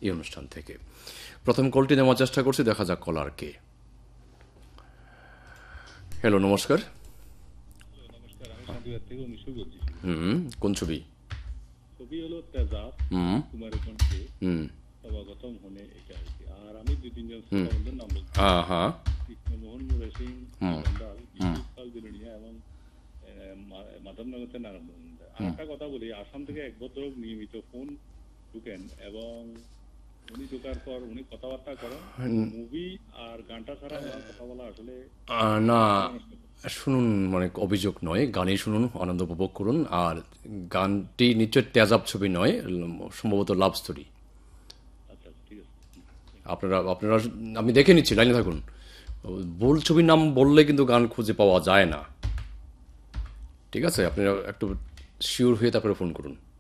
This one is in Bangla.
এই অনুষ্ঠান থেকে। প্রথম কলটি নেওয়ার চেষ্টা করছি, দেখা যাক কলার কে। হ্যালো, নমস্কার। কোন ছবি? ছবি হলো তেজাব কুমারের কণ্ঠে সমাগতম হনে, এটা আর কি। আর আমি দুই তিনজন শ্রোতাবন্ধুর নাম বলছি: কৃষ্ণমোহন মুরা সিং মন্ডল, ইউসুফ বিলোনিয়া এবং মাধবনগর নারায়ণ। আর একটা কথা বলি, আসাম থেকে এক ভদ্রলোক নিয়মিত ফোন ঢুকেন এবং উনি ঢোকার পর উনি কথাবার্তা করেন। মুভি আর গানটা ছাড়া ওনার কথা বলা আসলে না, শুনুন, মানে অভিযোগ নয়, গানই শুনুন, আনন্দ উপভোগ করুন। আর গানটি নিশ্চয় তেজাব ছবি নয়, সম্ভবত লাভ স্টোরি। আচ্ছা, ঠিক আছে। আপনারা আপনারা আমি দেখে নিচ্ছি, লাইনে থাকুন। ভুল ছবির নাম বললে কিন্তু গান খুঁজে পাওয়া যায় না। ঠিক আছে, আপনারা একটু শিওর হয়ে তারপরে ফোন করুন।